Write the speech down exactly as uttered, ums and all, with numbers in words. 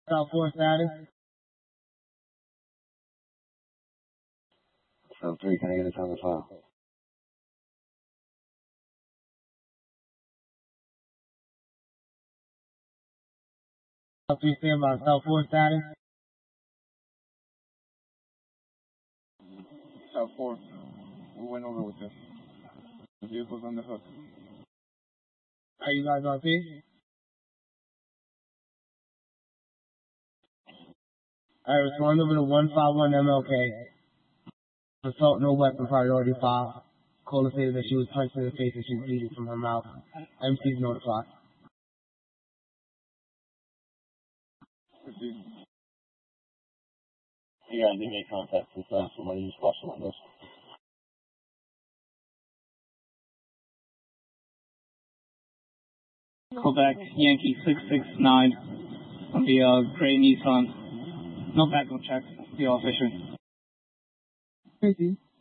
South four status. South three, can I get a time to file? South three, stand by. South four status. South four, we went over with this. The vehicle's on the hook. Are you guys on scene? Alright, respond over to one five one M L K. Assault, no weapon, priority file. Caller stated that she was punched in the face and she bleeding from her mouth. M C's notified. You guys didn't make contact with uh, somebody who's watching windows. Quebec Yankee six six nine on the uh, gray Nissan. No background check. The official. Tracy.